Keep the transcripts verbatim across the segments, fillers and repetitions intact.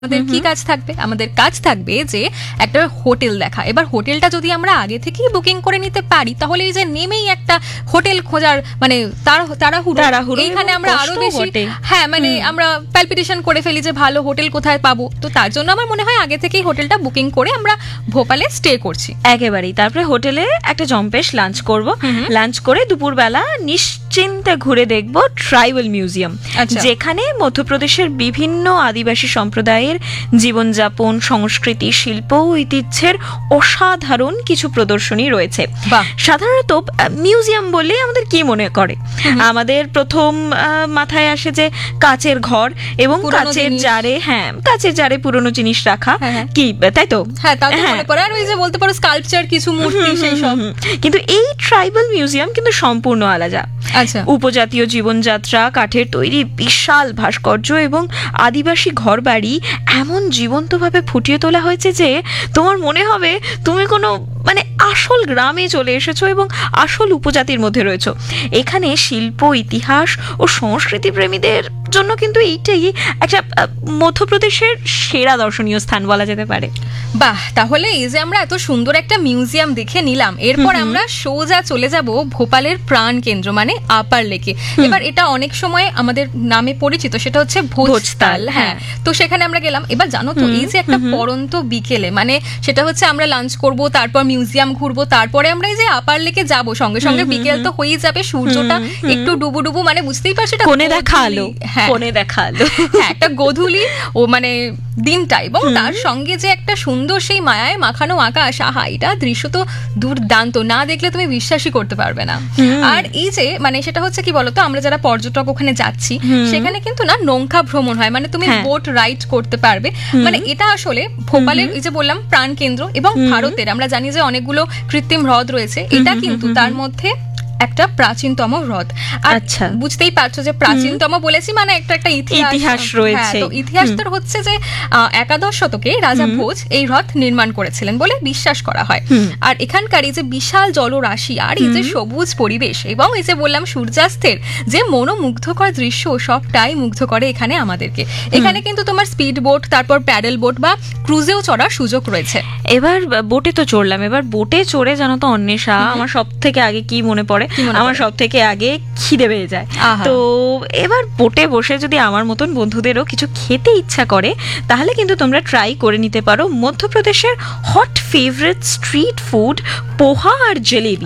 আমাদের কি কাজ থাকবে? আমাদের কাজ থাকবে যে একটা হোটেল দেখা। এবার হোটেলটা যদি আমরা আগে থেকেই বুকিং করে নিতে পারি তাহলে এই যে নেমেই একটা হোটেল খোঁজার মানে তার তাড়াহুড়ো এইখানে আমরা আরো বেশি হ্যাঁ মানে আমরা প্যালপিটেশন করে ফেলি যে ভালো হোটেল কোথায় পাবো। তো তার জন্য আমার মনে হয় আগে থেকেই হোটেলটা বুকিং করে আমরা ভোপালে স্টে করছি একেবারেই। তারপরে হোটেলে একটা জম্পেশ লাঞ্চ করব, লাঞ্চ করে দুপুরবেলা নিশ্চিন্তে ঘুরে দেখব ট্রাইবাল মিউজিয়াম, যেখানে মধ্যপ্রদেশের বিভিন্ন আদিবাসী সম্প্রদায়ের জীবনযাপন, সংস্কৃতি, শিল্প ও ঐতিহ্যের অসাধারণ কিছু প্রদর্শনী রয়েছে। সাধারণত মিউজিয়াম বললে আমাদের কি মনে করে? আমাদের প্রথম মাথায় আসে যে কাচের ঘর এবং কাচের জারে হ্যাঁ কাচের জারে পুরনো জিনিস রাখা, কি তাই তো? হ্যাঁ তা তো মনে পড়ে। আর ওই যে বলতে পারো স্কাল্পচার কিছু মূর্তি সেই সব। কিন্তু এই ট্রাইবাল মিউজিয়াম কিন্তু সম্পূর্ণ আলাদা। আচ্ছা, উপজাতীয় জীবনযাত্রা, কাঠের তৈরি বিশাল ভাস্কর্য এবং আদিবাসী ঘরবাড়ি এমন জীবন্তভাবে ফুটিয়ে তোলা হয়েছে যে তোমার মনে হবে তুমি কোনো মানে আসল গ্রামে চলে এসেছো এবং আসল উপজাতির মধ্যে রয়েছো। এখানে শিল্প, ইতিহাস ও সংস্কৃতি প্রেমীদের জন্য কিন্তু এইটাই একটা মধ্যপ্রদেশের সেরা দর্শনীয় স্থান বলা যেতে পারে। বাহ, তাহলে এই যে আমরা এত সুন্দর একটা মিউজিয়াম দেখে নিলাম, এরপর আমরা সোজা চলে যাব ভোপালের প্রাণ কেন্দ্র মানে আপার লেকে। এবার এটা অনেক সময় আমাদের নামে পরিচিত, সেটা হচ্ছে ভোজতাল। হ্যাঁ, তো সেখানে আমরা গেলাম। এবার জানো তো এই যে একটা পরন্ত বিকেলে মানে সেটা হচ্ছে আমরা লাঞ্চ করব, তারপর মিউজিয়াম ঘুরবো, তারপরে আমরা এই যে আপার লেকে যাব, সঙ্গে সঙ্গে বিকেল তো হয়েই যাবে, সূর্যটা একটু ডুবু ডুবু মানে বুঝতেই পারছো এটা কোণে দেখা আলো। হ্যাঁ কোণে দেখা আলো, হ্যাঁ একটা গোধূলি ও মানে দিনটা, এবং তার সঙ্গে যে একটা সুন্দর সেই মায়ায় মাখানো আকাশ, আহা এটা দৃশ্য তো দুর্দান্ত, না দেখলে তুমি বিশ্বাসই করতে পারবে না। আর এই যে মানে সেটা হচ্ছে কি বলতো, আমরা যারা পর্যটক ওখানে যাচ্ছি সেখানে কিন্তু না নৌকা ভ্রমণ হয়, মানে তুমি বোট রাইড করতে পারবে। মানে এটা আসলে ভোপালের এই যে বললাম প্রাণ কেন্দ্র, এবং ভারতের আমরা জানি যে অনেকগুলো কৃত্রিম হ্রদ রয়েছে, এটা কিন্তু তার মধ্যে একটা প্রাচীনতম হ্রদ। আচ্ছা, বুঝতেই পারছো যে প্রাচীনতম বলেছি মানে একটা একটা ইতিহাস রয়েছে। তো ইতিহাসটা হচ্ছে যে একাদশ শতকে রাজা ভোজ এই হ্রদ নির্মাণ করেছিলেন বলে বিশ্বাস করা হয়। আর এখানকার এই যে বিশাল জলরাশি আর এই যে সবুজ পরিবেশ এবং এই যে বললাম সূর্যাস্তের যে মনোমুগ্ধকর দৃশ্য, সবটাই মুগ্ধ করে এখানে আমাদেরকে। এখানে কিন্তু তোমার স্পিড বোট, তারপর প্যাডেল বোট বা ক্রুজেও চড়ার সুযোগ রয়েছে। এবার বোটে তো চড়লাম, এবার বোটে চড়ে জানো তো অন্বেষা আমার সব থেকে আগে কি মনে পড়ে? আমার সব থেকে আগে খিদে পেয়ে যায়। তো এবার বোটে বসে যদি আমার মতন বন্ধুদেরও কিছু খেতে ইচ্ছা করে তাহলে কিন্তু তোমরা ট্রাই করে নিতে পারো মধ্যপ্রদেশের হট ফেভারিট স্ট্রিট ফুড পোহা আর জলেবি।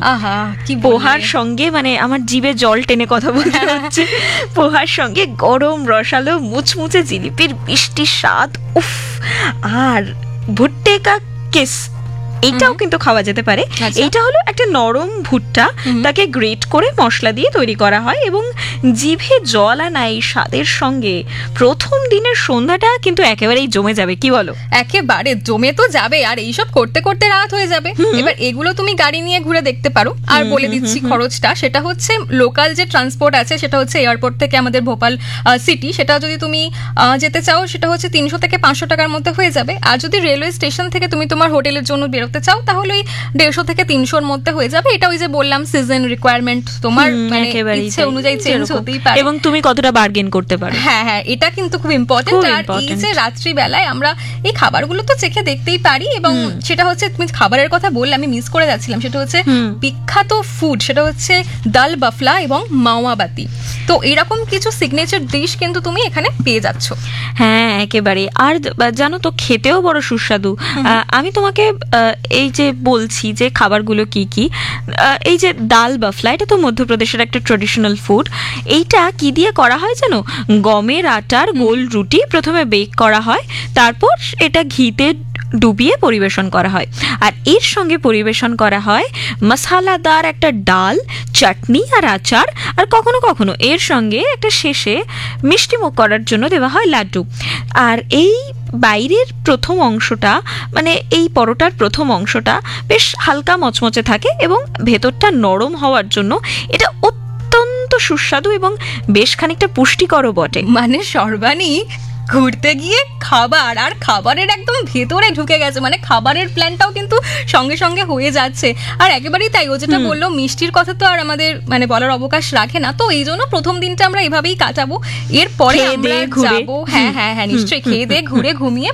পোহার সঙ্গে মানে আমার জিভে জল টেনে কথা বলতে হচ্ছে। পোহার সঙ্গে গরম রসালো মুচমুচে জিলিপির মিষ্টি স্বাদ, উফ, আর ভুট্টে কা কিস এইটাও কিন্তু খাওয়া যেতে পারে। এইটা হলো একটা নরম ভুট্টা, তাকে গ্রেট করে মশলা দিয়ে তৈরি করা হয় এবং জিভে জল আনা এই স্বাদের সঙ্গে প্রথম দিনের সন্ধ্যাটা কিন্তু একেবারেই জমে যাবে, কি বলো? একেবারে জমে তো যাবে, আর এইসব করতে করতে রাত হয়ে যাবে। এবার এগুলো তুমি গাড়ি নিয়ে ঘুরে দেখতে পারো। আর বলে দিচ্ছি খরচটা, সেটা হচ্ছে লোকাল যে ট্রান্সপোর্ট আছে সেটা হচ্ছে এয়ারপোর্ট থেকে আমাদের ভোপাল সিটি, সেটা যদি তুমি যেতে চাও সেটা হচ্ছে তিনশো থেকে পাঁচশো টাকার মধ্যে হয়ে যাবে। আর যদি রেলওয়ে স্টেশন থেকে তুমি তোমার হোটেলের জন্য বেরোতে চাও তাহলে ওই দেড়শো থেকে তিনশোর মধ্যে হয়ে যাবে। এটা ওই যে বললাম সিজন রিকোয়ারমেন্ট, তোমার ইচ্ছে অনুযায়ী চেঞ্জ হতেই পারে এবং তুমি কতটা বার্গেন করতে পারো। হ্যাঁ হ্যাঁ এটা কিন্তু খুব ইম্পর্টেন্ট। আর এই যে রাত্রি বেলায় আমরা এই খাবারগুলো তো চেখে দেখতেই পারি, এবং সেটা হচ্ছে তুমি খাবারের কথা বললে আমি মিস করে যাচ্ছিলাম, সেটা হচ্ছে বিখ্যাত ফুড, সেটা হচ্ছে দাল বাফলা এবং মাওয়াবাতি। তো এরকম কিছু সিগনেচার ডিশ কিন্তু তুমি এখানে পেয়ে যাচ্ছ। হ্যাঁ একেবারে। আর জানো তো খেতেও বড় সুস্বাদু। আমি তোমাকে এই যে বলছি যে খাবারগুলো কি কি, এই যে দাল বাফলা, এটা তো মধ্যপ্রদেশের একটা ট্রেডিশনাল ফুড। এইটা কি দিয়ে করা হয় জানো? গমের আটার গোল রুটি প্রথমে বেক করা হয়, তারপর এটা ঘিতে ডুবিয়ে পরিবেশন করা হয়। আর এর সঙ্গে পরিবেশন করা হয় মশলাদার একটা ডাল, চাটনি আর আচার, আর কখনো কখনো এর সঙ্গে একটা শেষে মিষ্টিমুখ করার জন্য দেওয়া হয় লাড্ডু। আর এই বাইরের প্রথম অংশটা মানে এই পরোটার প্রথম অংশটা বেশ হালকা মচমচে থাকে এবং ভেতরটা নরম হওয়ার জন্য এটা অত্যন্ত সুস্বাদু এবং বেশ খানিকটা পুষ্টিকরও বটে। মানে সর্বাণী ঘুরতে গিয়ে খাবার, আর খাবারের একদম ভেতরে ঢুকে গেছে, মানে খাবারের প্ল্যানটাও কিন্তু সঙ্গে সঙ্গে হয়ে যাচ্ছে। আর একেবারেই তাই, ও যেটা বললো মিষ্টির কথা তো আর আমাদের মানে বলার অবকাশ রাখে না, তো এই জন্য প্রথম দিনটা আমরা এভাবেই কাটাবো। এরপরে আমরা যাবো, হ্যাঁ হ্যাঁ হ্যাঁ নিশ্চয়ই, খেয়ে দিয়ে ঘুরে ঘুমিয়ে